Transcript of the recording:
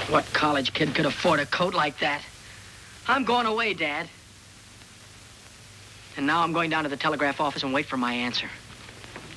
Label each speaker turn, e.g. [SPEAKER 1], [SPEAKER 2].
[SPEAKER 1] What college kid could afford a coat like that? I'm going away, Dad. And now I'm going down to the telegraph office and wait for my answer.